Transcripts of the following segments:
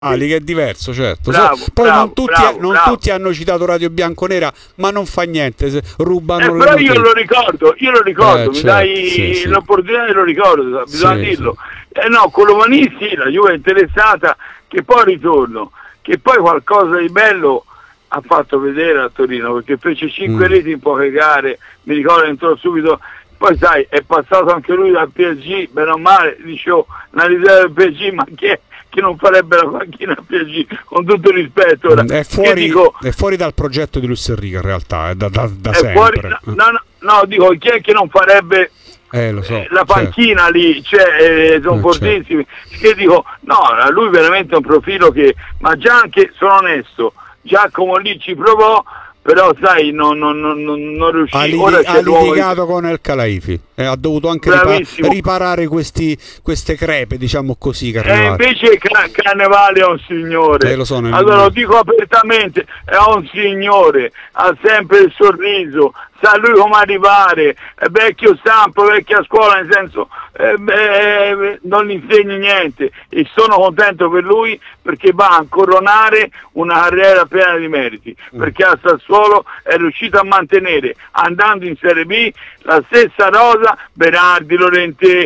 che è diverso, certo. Bravo, Poi bravo, non tutti hanno citato Radio Bianconera, ma non fa niente, rubano le però notizie. io lo ricordo, mi certo, dai l'opportunità di lo ricordo, bisogna dirlo. Sì. No, Colomani sì, la Juve è interessata, che poi ritorno, che poi qualcosa di bello ha fatto vedere a Torino, perché fece 5 reti in poche gare, mi ricordo, entrò subito. Poi sai, è passato anche lui dal PSG, bene o male, dicevo, una riserva del PSG, ma chi è che non farebbe la panchina al PSG, con tutto il rispetto? Ora, è fuori dal progetto di Luis Enrique in realtà, è da sempre. Fuori, no, dico, chi è che non farebbe lo so, la panchina lì, cioè, sono fortissimi, che dico, no, lui veramente è un profilo che, ma già anche, sono onesto, Giacomo lì ci provò, però sai, non riuscì. Ha litigato con El Khelaifi, ha dovuto anche riparare queste crepe, diciamo così. Invece Cannavale è un signore, lo so, allora lo dico apertamente, è un signore, ha sempre il sorriso, sa lui come arrivare, è vecchio stampo, vecchia scuola, nel senso non gli insegni niente, e sono contento per lui perché va a coronare una carriera piena di meriti, perché a Sassuolo è riuscito a mantenere, andando in Serie B, la stessa rosa, Berardi, Lorentè,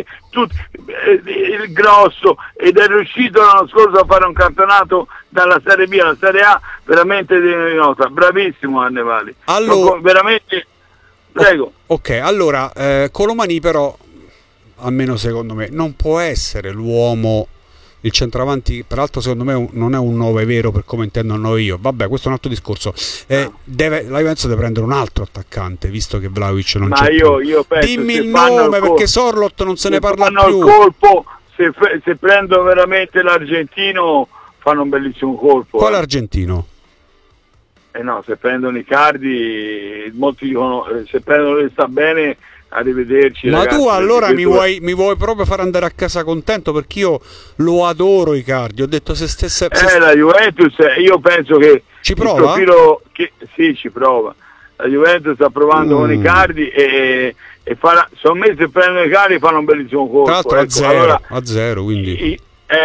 il grosso, ed è riuscito l'anno scorso a fare un campionato dalla Serie B alla Serie A veramente di nota. Bravissimo Cannavale, allora, veramente. Prego. Ok, allora Colomani però, almeno secondo me, non può essere l'uomo, il centravanti, peraltro secondo me non è un 9 vero per come intendono io, vabbè, questo è un altro discorso. La Juventus deve prendere un altro attaccante, visto che Vlahovic non c'è più. Io penso, dimmi il nome, perché Sorloth non se ne parla più. Il colpo, se prendono veramente l'argentino, fanno un bellissimo colpo. Quale argentino? No, se prendono Icardi, molti dicono, se prendono lui sta bene, arrivederci. Ma ragazzi, tu allora mi vuoi proprio far andare a casa contento, perché io lo adoro Icardi, ho detto se stesse... La Juventus, io penso che ci prova? Il profilo sì, ci prova. La Juventus sta provando con Icardi e farà, secondo me se prendono Icardi fanno un bellissimo colpo. Tra l'altro a zero, quindi...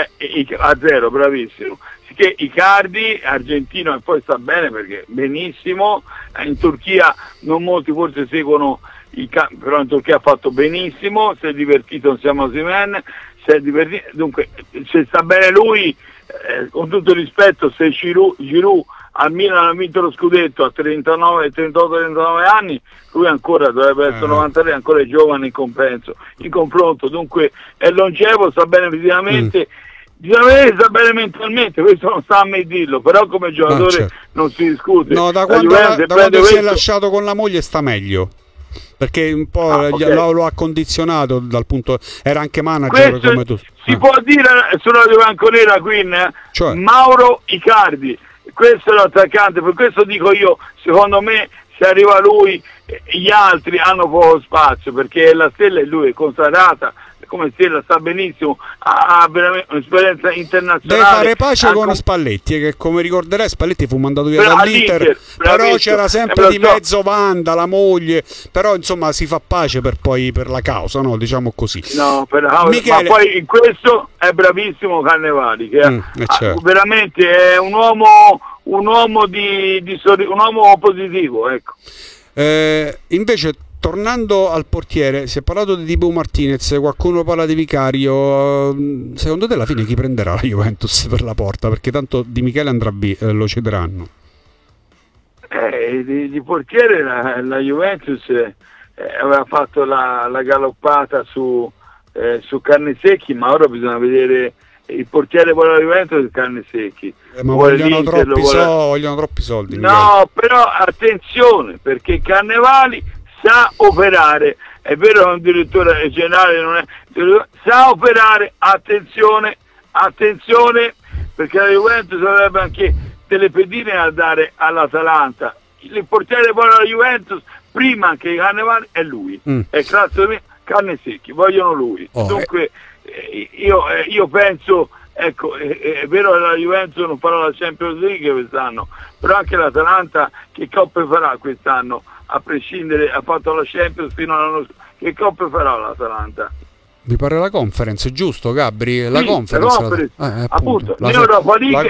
a zero, bravissimo. Che Icardi, argentino, e poi sta bene perché benissimo, in Turchia non molti forse seguono però in Turchia ha fatto benissimo, si è divertito insieme a Osimhen, dunque se sta bene lui, con tutto il rispetto, se Giroud al Milan ha vinto lo scudetto a 38-39 anni, lui ancora dovrebbe essere 93, ancora è giovane in confronto, dunque è longevo, sta bene fisicamente. Bisogna sta bene mentalmente, questo non sta a me dirlo, però come giocatore non si discute. No, da quando si è lasciato con la moglie sta meglio, perché un po' lo ha condizionato dal punto, era anche manager come tu. Si può dire sulla Bianconera Queen, cioè? Mauro Icardi, questo è l'attaccante, per questo dico io, secondo me se arriva lui gli altri hanno poco spazio, perché la stella e lui è consacrata come stella, sta benissimo, ha veramente un'esperienza internazionale. Deve fare pace con Spalletti, che come ricorderai Spalletti fu mandato via dall'Inter, però c'era sempre di mezzo Wanda, la moglie, però insomma si fa pace per la causa, no? Diciamo così. No, per la causa, Michele... ma poi in questo è bravissimo Cannavali, che veramente è un uomo positivo, ecco. Invece tornando al portiere, si è parlato di Dibu Martinez, qualcuno parla di Vicario, secondo te alla fine chi prenderà la Juventus per la porta? Perché tanto Di Michele andrà via, lo cederanno. Di portiere la Juventus aveva fatto la galoppata su Carnesecchi, ma ora bisogna vedere il portiere vuole la Juventus e Carnesecchi. Ma vogliono troppi soldi. No, però attenzione, perché Cannavali sa operare, è vero che un direttore generale non è, sa operare, attenzione, perché la Juventus avrebbe anche delle pedine da dare all'Atalanta. Il portiere buono della Juventus, prima che Cannavali, è lui, è Carnesecchi, vogliono lui. Dunque io penso, ecco, è vero che la Juventus non farà la Champions League quest'anno, però anche l'Atalanta che coppe farà quest'anno? A prescindere, ha fatto la Champions fino all'anno scorso. Che coppe farà l'Atalanta? Mi pare la Conference, giusto Gabri? La Sì, Conference. appunto, l'Europa League